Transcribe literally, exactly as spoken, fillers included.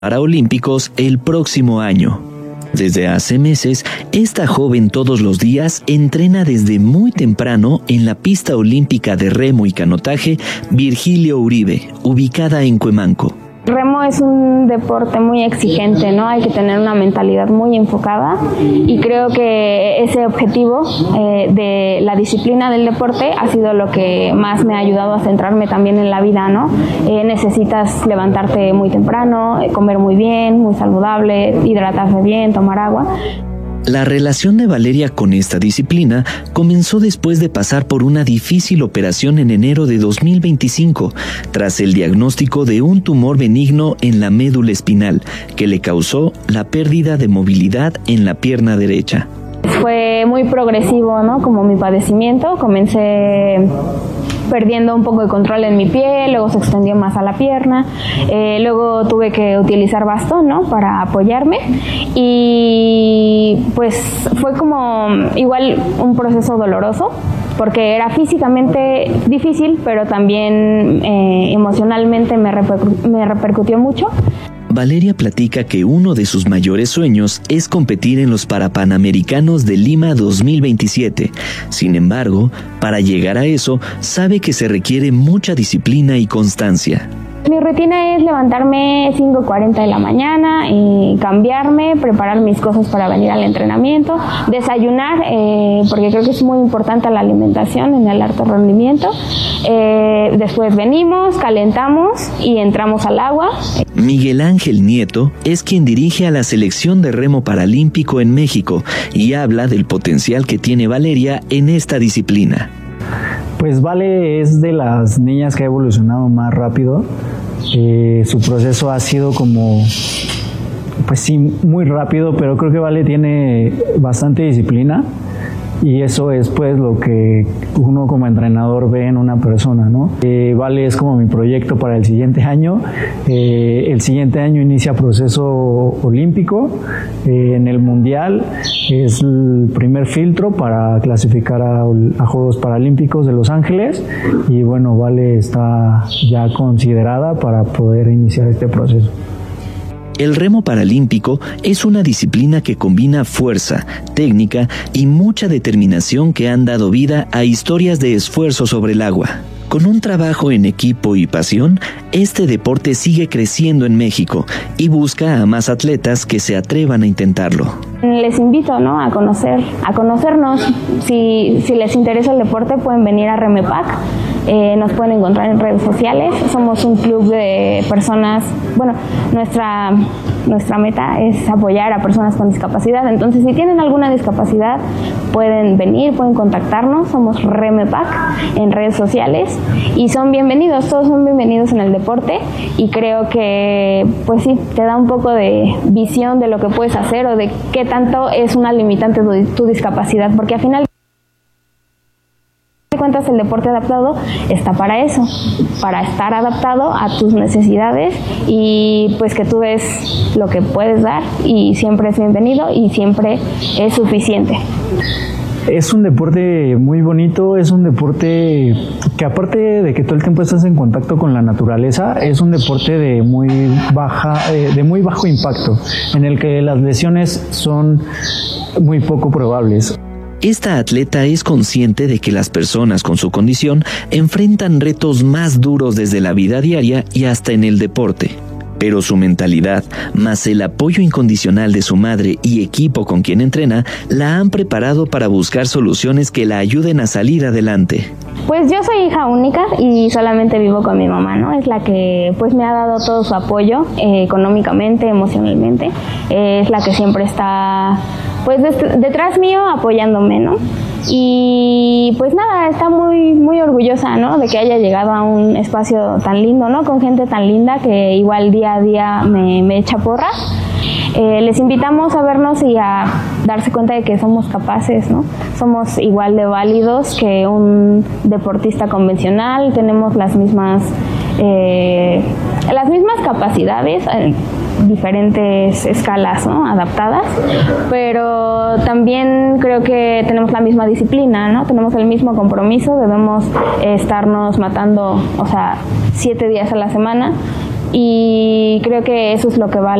Paralímpicos el próximo año. Desde hace meses, esta joven todos los días entrena desde muy temprano en la pista olímpica de remo y canotaje Virgilio Uribe, ubicada en Cuemanco. Remo es un deporte muy exigente, ¿no? Hay que tener una mentalidad muy enfocada y creo que ese objetivo eh, de la disciplina del deporte ha sido lo que más me ha ayudado a centrarme también en la vida, ¿no? Eh, necesitas levantarte muy temprano, comer muy bien, muy saludable, hidratarse bien, tomar agua. La relación de Valeria con esta disciplina comenzó después de pasar por una difícil operación en enero de dos mil veinticinco, tras el diagnóstico de un tumor benigno en la médula espinal, que le causó la pérdida de movilidad en la pierna derecha. Fue muy progresivo, ¿no? Como mi padecimiento, comencé perdiendo un poco de control en mi pie, luego se extendió más a la pierna, eh, luego tuve que utilizar bastón, ¿no? Para apoyarme y pues fue como igual un proceso doloroso porque era físicamente difícil, pero también eh, emocionalmente me, repercu- me repercutió mucho. Valeria platica que uno de sus mayores sueños es competir en los Parapanamericanos de Lima dos mil veintisiete. Sin embargo, para llegar a eso, sabe que se requiere mucha disciplina y constancia. Mi rutina es levantarme cinco cuarenta de la mañana y cambiarme, preparar mis cosas para venir al entrenamiento, desayunar, eh, porque creo que es muy importante la alimentación en el alto rendimiento. Eh, después venimos, calentamos y entramos al agua. Miguel Ángel Nieto es quien dirige a la selección de remo paralímpico en México y habla del potencial que tiene Valeria en esta disciplina. Pues Vale es de las niñas que ha evolucionado más rápido. Eh, su proceso ha sido como, pues sí, muy rápido, pero creo que Vale tiene bastante disciplina y eso es pues lo que uno como entrenador ve en una persona, ¿no? Eh, Vale es como mi proyecto para el siguiente año. Eh, el siguiente año inicia proceso olímpico eh, en el Mundial. Es el primer filtro para clasificar a, a Juegos Paralímpicos de Los Ángeles y bueno, Vale está ya considerada para poder iniciar este proceso. El remo paralímpico es una disciplina que combina fuerza, técnica y mucha determinación que han dado vida a historias de esfuerzo sobre el agua. Con un trabajo en equipo y pasión, este deporte sigue creciendo en México y busca a más atletas que se atrevan a intentarlo. Les invito, ¿no? a conocer, a conocernos. Si, si les interesa el deporte, pueden venir a Remepac. Eh, nos pueden encontrar en redes sociales. Somos un club de personas, bueno, nuestra, nuestra meta es apoyar a personas con discapacidad. Entonces, si tienen alguna discapacidad, pueden venir, pueden contactarnos. Somos Remepac en redes sociales y son bienvenidos, todos son bienvenidos en el deporte y creo que, pues sí, te da un poco de visión de lo que puedes hacer o de qué tanto es una limitante tu, tu discapacidad, porque al final de cuentas el deporte adaptado está para eso, para estar adaptado a tus necesidades y pues que tú des lo que puedes dar y siempre es bienvenido y siempre es suficiente. Es un deporte muy bonito, es un deporte que aparte de que todo el tiempo estás en contacto con la naturaleza, es un deporte de muy baja, de muy bajo impacto, en el que las lesiones son muy poco probables. Esta atleta es consciente de que las personas con su condición enfrentan retos más duros desde la vida diaria y hasta en el deporte. Pero su mentalidad, más el apoyo incondicional de su madre y equipo con quien entrena, la han preparado para buscar soluciones que la ayuden a salir adelante. Pues yo soy hija única y solamente vivo con mi mamá, ¿no? Es la que pues me ha dado todo su apoyo eh, económicamente, emocionalmente. Eh, es la que siempre está pues de- detrás mío apoyándome, ¿no? Y pues nada, está muy muy orgullosa, ¿no? De que haya llegado a un espacio tan lindo, ¿no? Con gente tan linda que igual día a día me, me echa porras. Eh, les invitamos a vernos y a darse cuenta de que somos capaces, ¿no? Somos igual de válidos que un deportista convencional, tenemos las mismas eh, las mismas capacidades, eh, diferentes escalas, ¿no? Adaptadas, pero también creo que tenemos la misma disciplina, ¿no? Tenemos el mismo compromiso, debemos estarnos matando, o sea, siete días a la semana y creo que eso es lo que vale